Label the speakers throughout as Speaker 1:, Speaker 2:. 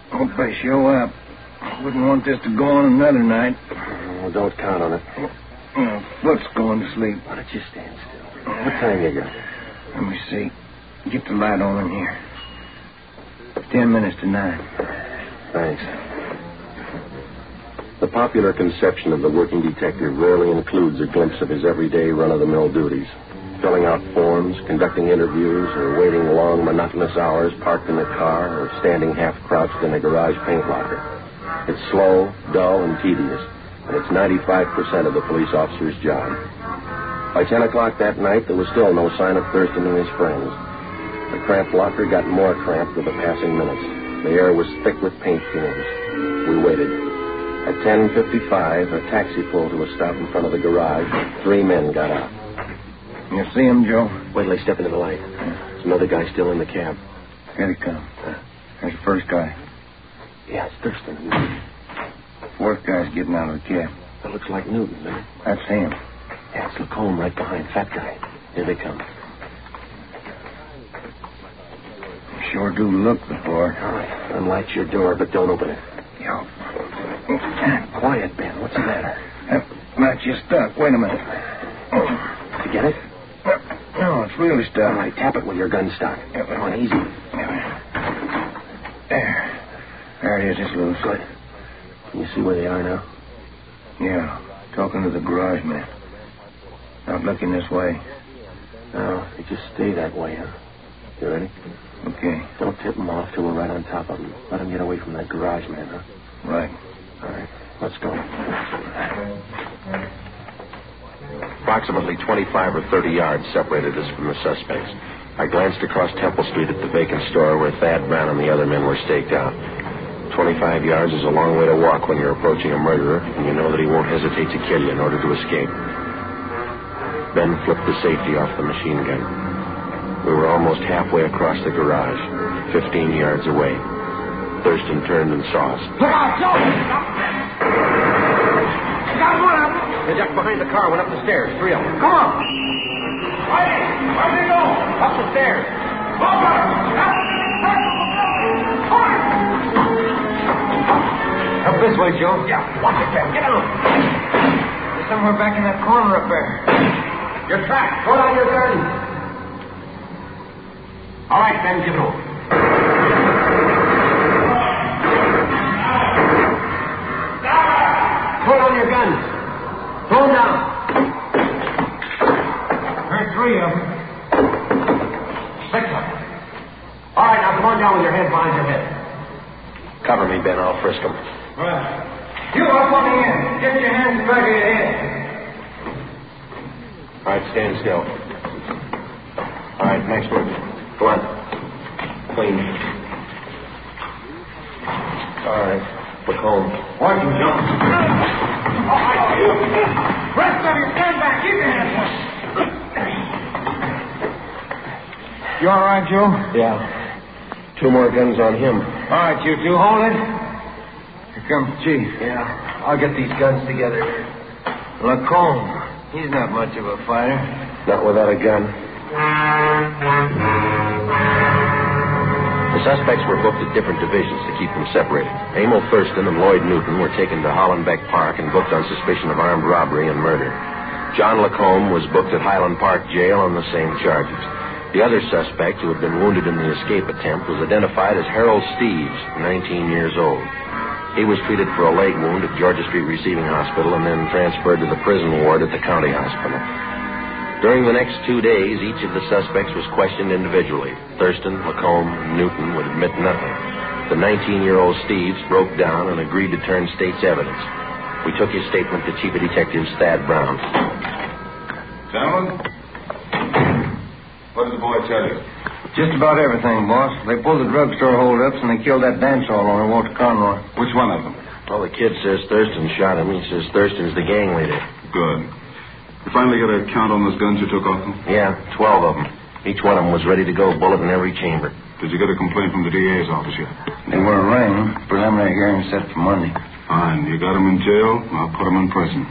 Speaker 1: Hope they show up. Wouldn't want this to go on another night.
Speaker 2: Well, don't count on it.
Speaker 1: Foot's going to sleep.
Speaker 2: Why don't you stand still? What time you got?
Speaker 1: Let me see. Get the light on in here. 10 minutes to 9.
Speaker 2: Thanks. The popular conception of the working detective rarely includes a glimpse of his everyday run-of-the-mill duties. Filling out forms, conducting interviews, or waiting long, monotonous hours parked in the car or standing half-crouched in a garage paint locker. It's slow, dull, and tedious, and it's 95% of the police officer's job. By 10 o'clock that night, there was still no sign of Thurston and his friends. The cramped locker got more cramped with the passing minutes. The air was thick with paint fumes. We waited. At 10:55, a taxi pulled to a stop in front of the garage. 3 men got out.
Speaker 1: You see him, Joe?
Speaker 2: Wait till they step into the light. There's another guy still in the cab.
Speaker 1: Here he comes. There's the first guy.
Speaker 2: Yeah, it's Thurston.
Speaker 1: Fourth guy's getting out of the cab.
Speaker 2: That looks like Newton, man.
Speaker 1: That's him.
Speaker 2: Yeah, it's Lacombe right behind. Fat guy. Here they come.
Speaker 1: Sure do look the part.
Speaker 2: All right. Unlight your door, but don't open it.
Speaker 1: Yeah.
Speaker 2: Quiet, Ben. What's the matter?
Speaker 1: Match is stuck. Wait a minute.
Speaker 2: Did you get it?
Speaker 1: No, it's really stuck.
Speaker 2: All right, tap it with your gun stock. Come on, easy.
Speaker 1: There it is. It's loose.
Speaker 2: Good. Can you see where they are now?
Speaker 1: Yeah. Talking to the garage man. Not looking this way.
Speaker 2: No, they just stay that way, huh? You ready?
Speaker 1: Okay.
Speaker 2: Don't tip them off till we're right on top of them. Let them get away from that garage man, huh?
Speaker 1: Right.
Speaker 2: All right. Let's go.
Speaker 3: Approximately 25 or 30 yards separated us from the suspects. I glanced across Temple Street at the vacant store where Thad Brown and the other men were staked out. 25 yards is a long way to walk when you're approaching a murderer, and you know that he won't hesitate to kill you in order to escape. Ben flipped the safety off the machine gun. We were almost halfway across the garage, 15 yards away. Thurston turned and saw us.
Speaker 4: Look out, Joe! Got one of them!
Speaker 2: They ducked behind the car, went up the stairs. 3 of them.
Speaker 4: Come on! Where'd they go?
Speaker 2: Up the stairs.
Speaker 4: Over!
Speaker 1: Up this way, Joe.
Speaker 4: Yeah, watch it, Ben. Get out.
Speaker 1: They're somewhere back in that corner up there.
Speaker 4: You're trapped. Throw down your gun. All right, Ben, give it over.
Speaker 2: Pull down your guns. Throw them down.
Speaker 1: There's 3 of them.
Speaker 4: 6 of them. All right, now come on down with your head behind your head.
Speaker 2: Cover me, Ben. I'll frisk them.
Speaker 1: Well, you up on the end. Get your hands back of your head.
Speaker 2: All right, stand still. All right, next one. Go on. Clean. All right. Lacombe.
Speaker 1: Watch him, Joe.
Speaker 4: All right, you.
Speaker 1: Rest of you, stand back. Keep your hands up. You all right, Joe?
Speaker 2: Yeah. 2 more guns on him.
Speaker 1: All right, you 2. Hold it. Here comes the chief.
Speaker 2: Yeah. I'll get these guns together.
Speaker 1: Lacombe. He's not much of a fighter.
Speaker 2: Not without a gun. The suspects were booked at different divisions to keep them separated. Emil Thurston and Lloyd Newton were taken to Hollenbeck Park and booked on suspicion of armed robbery and murder. John Lacombe was booked at Highland Park Jail on the same charges. The other suspect, who had been wounded in the escape attempt, was identified as Harold Steves, 19 years old. He was treated for a leg wound at Georgia Street Receiving Hospital and then transferred to the prison ward at the county hospital. During the next 2 days, each of the suspects was questioned individually. Thurston, Lacombe, and Newton would admit nothing. The 19-year-old Steves broke down and agreed to turn state's evidence. We took his statement to Chief of Detectives Thad Brown.
Speaker 5: Gentlemen, what did the boy tell you?
Speaker 1: Just about everything, boss. They pulled the drugstore holdups and they killed that dance hall owner, Walter Conroy.
Speaker 5: Which one of them?
Speaker 3: Well, the kid says Thurston shot him. He says Thurston's the gang leader.
Speaker 5: Good. You finally get a count on those guns you took off them?
Speaker 3: Yeah, 12 of them. Each one of them was ready to go, bullet in every chamber.
Speaker 5: Did you get a complaint from the DA's office yet?
Speaker 1: They were arraigned. Preliminary hearing set for Monday.
Speaker 5: Fine. You got them in jail. I'll put them in prison.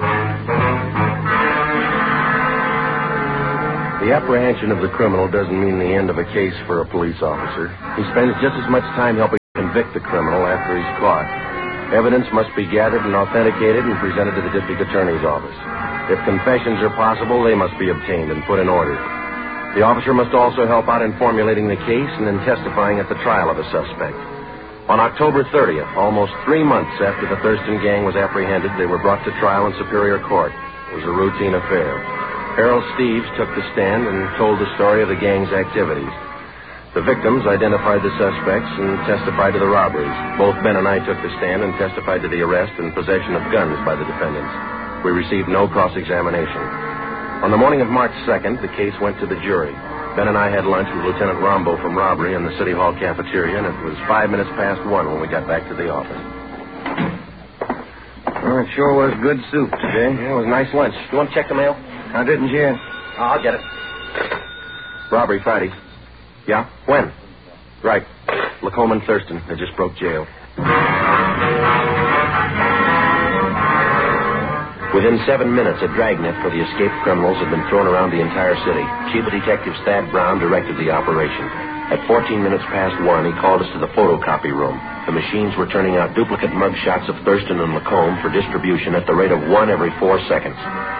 Speaker 3: The apprehension of the criminal doesn't mean the end of a case for a police officer. He spends just as much time helping
Speaker 2: convict the criminal after he's caught. Evidence must be gathered and authenticated and presented to the district attorney's office. If confessions are possible, they must be obtained and put in order. The officer must also help out in formulating the case and in testifying at the trial of the suspect. On October 30th, almost 3 months after the Thurston gang was apprehended, they were brought to trial in Superior Court. It was a routine affair. Harold Steves took the stand and told the story of the gang's activities. The victims identified the suspects and testified to the robberies. Both Ben and I took the stand and testified to the arrest and possession of guns by the defendants. We received no cross-examination. On the morning of March 2nd, the case went to the jury. Ben and I had lunch with Lieutenant Rombo from robbery in the City Hall cafeteria, and it was 5 minutes past 1 when we got back to the office.
Speaker 1: Well, it sure was good soup today.
Speaker 2: Yeah, it was a nice lunch. You want to check the mail?
Speaker 1: I didn't yet.
Speaker 2: Oh, I'll get it. Robbery Friday. Yeah? When? Right. Lacombe and Thurston. They just broke jail. Within 7 minutes, a dragnet for the escaped criminals had been thrown around the entire city. Chief of Detectives Thad Brown directed the operation. At 14 minutes past 1, he called us to the photocopy room. The machines were turning out duplicate mug shots of Thurston and Lacombe for distribution at the rate of 1 every 4 seconds.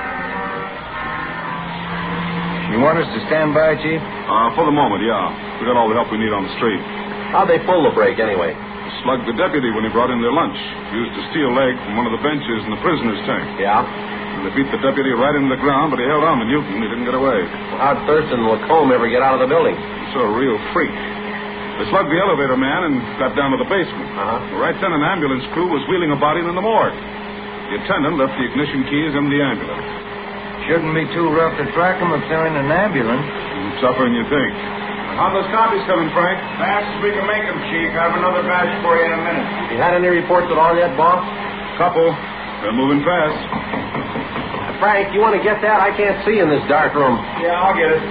Speaker 1: You want us to stand by, Chief?
Speaker 5: For the moment, yeah. We got all the help we need on the street.
Speaker 2: How'd they pull the break, anyway?
Speaker 5: Slugged the deputy when he brought in their lunch. Used a steel leg from one of the benches in the prisoner's tank.
Speaker 2: Yeah?
Speaker 5: And they beat the deputy right into the ground, but he held on to Newton. He didn't get away.
Speaker 2: Well, how'd Thurston and Lacombe ever get out of the building?
Speaker 5: He's a real freak. They slugged the elevator man and got down to the basement. Right then, an ambulance crew was wheeling a body in the morgue. The attendant left the ignition keys in the ambulance.
Speaker 1: Shouldn't be too rough to track them if they're in an ambulance.
Speaker 5: Tougher than you think.
Speaker 6: How those copies coming, Frank? Fast as we can make them, Chief. I have another batch for you in a minute.
Speaker 2: You had any reports at all yet, boss?
Speaker 5: Couple. They're moving fast.
Speaker 2: Frank, you want to get that? I can't see in this dark room.
Speaker 6: Yeah, I'll get it.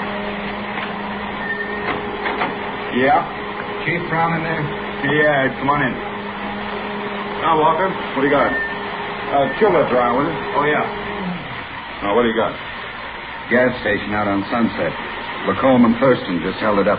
Speaker 6: Yeah?
Speaker 1: Chief Brown in there?
Speaker 6: Yeah, come on in.
Speaker 5: Now, Walker, what do you got?
Speaker 6: Chiller dry, will it?
Speaker 5: Oh, yeah. Now, what do you got?
Speaker 6: Gas station out on Sunset. Lacombe and Thurston just held it up.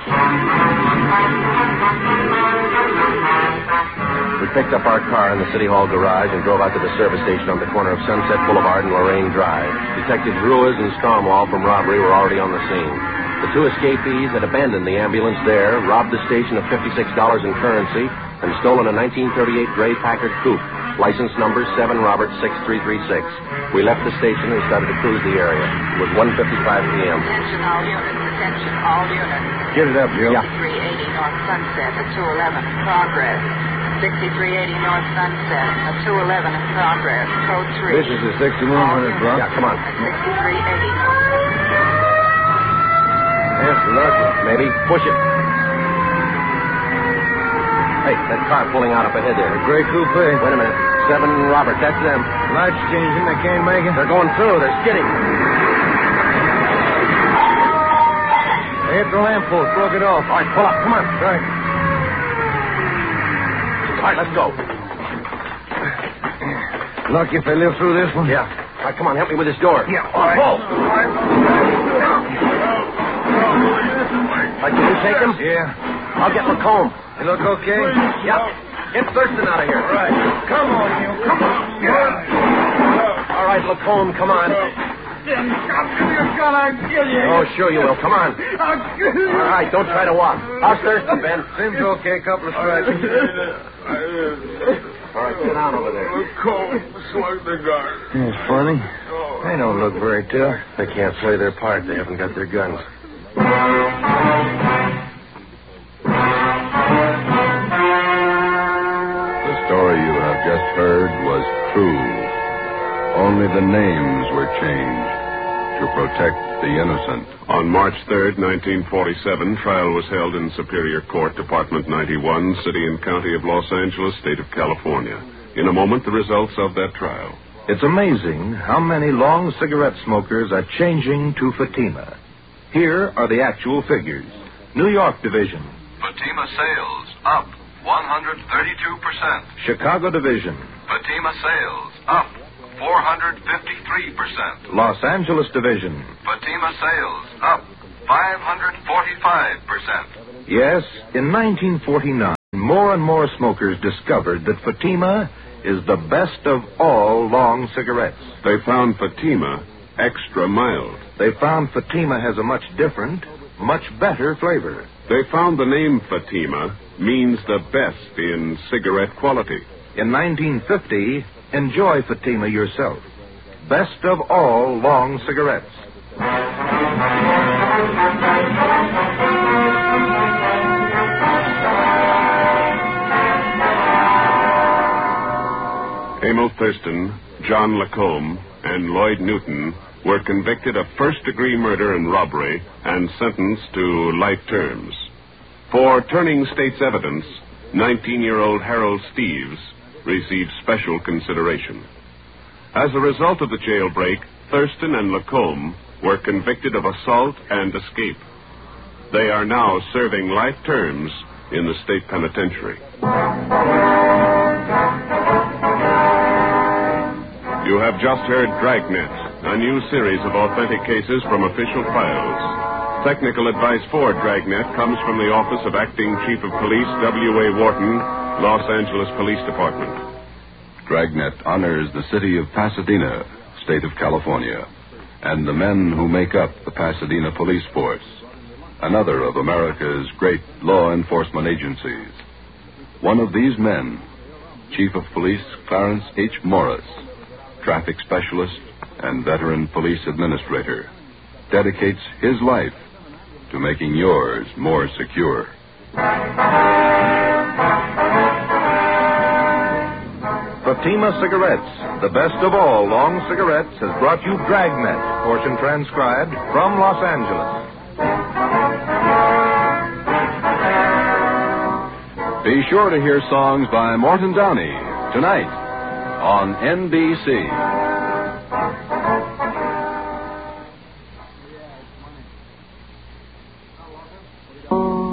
Speaker 2: We picked up our car in the City Hall garage and drove out to the service station on the corner of Sunset Boulevard and Lorraine Drive. Detectives Ruiz and Stromwall from robbery were already on the scene. The two escapees had abandoned the ambulance there, robbed the station of $56 in currency, and stolen a 1938 gray Packard coupe, license number 7 Robert 6336. We left the station and started to cruise the area. It was 1:55 p.m.
Speaker 7: Attention all units, attention all units.
Speaker 1: Get it up, Bill.
Speaker 7: 6380 North Sunset at 211 in progress. 6380 North Sunset at 211 in progress. Code 3.
Speaker 1: This is the 6100 block.
Speaker 2: Yeah, come on.
Speaker 7: At 6380 North Sunset.
Speaker 1: Yes, lucky.
Speaker 2: Maybe. Push it. Hey, that car pulling out up ahead there.
Speaker 1: Gray coupe.
Speaker 2: Wait a minute. 7 Robert, that's them.
Speaker 1: Lights changing. They can't make it.
Speaker 2: They're going through. They're skidding.
Speaker 1: They hit the lamppost. Broke it off.
Speaker 2: All right, pull up. Come on.
Speaker 1: Right.
Speaker 2: All right, let's go.
Speaker 1: Lucky if they live through this one.
Speaker 2: Yeah. All right, come on. Help me with this door.
Speaker 1: Yeah, all right.
Speaker 2: Pull. All right, can you take them?
Speaker 1: Yeah.
Speaker 2: I'll get Lacombe.
Speaker 1: You look okay?
Speaker 2: Yep. Get Thurston out of here.
Speaker 1: Right. Come on, you. Come on.
Speaker 2: All right, Lacombe, come on. Oh, sure you will. Come on. All right, don't try to walk. How's Thurston, Ben?
Speaker 1: Seems okay. Couple of stripes.
Speaker 2: All right, sit down over there.
Speaker 5: Slug the guard.
Speaker 1: It's funny. They don't look very tough.
Speaker 2: They can't play their part. They haven't got their guns.
Speaker 8: The story you have just heard was true. Only the names were changed to protect the innocent.
Speaker 5: On March 3rd, 1947, trial was held in Superior Court, Department 91, City and County of Los Angeles, State of California. In a moment, the results of that trial.
Speaker 9: It's amazing how many long cigarette smokers are changing to Fatima. Here are the actual figures. New York Division.
Speaker 10: Fatima sales up 132%.
Speaker 9: Chicago Division.
Speaker 10: Fatima sales up 453%.
Speaker 9: Los Angeles Division.
Speaker 10: Fatima sales up 545%.
Speaker 9: Yes, in 1949. More and more smokers discovered that Fatima is the best of all long cigarettes.
Speaker 8: They found Fatima extra mild.
Speaker 9: They found Fatima has a much different, much better flavor.
Speaker 8: They found the name Fatima means the best in cigarette quality.
Speaker 9: In 1950, enjoy Fatima yourself. Best of all long cigarettes.
Speaker 8: Emil Thurston, John Lacombe, and Lloyd Newton were convicted of first-degree murder and robbery and sentenced to life terms. For turning state's evidence, 19-year-old Harold Steves received special consideration. As a result of the jailbreak, Thurston and Lacombe were convicted of assault and escape. They are now serving life terms in the state penitentiary. You have just heard Dragnet, a new series of authentic cases from official files. Technical advice for Dragnet comes from the Office of Acting Chief of Police W.A. Wharton, Los Angeles Police Department.
Speaker 11: Dragnet honors the city of Pasadena, state of California, and the men who make up the Pasadena Police Force, another of America's great law enforcement agencies. One of these men, Chief of Police Clarence H. Morris, traffic specialist and veteran police administrator, dedicates his life to making yours more secure.
Speaker 9: Fatima Cigarettes, the best of all long cigarettes, has brought you Dragnet, portion transcribed from Los Angeles.
Speaker 11: Be sure to hear songs by Morton Downey tonight on NBC.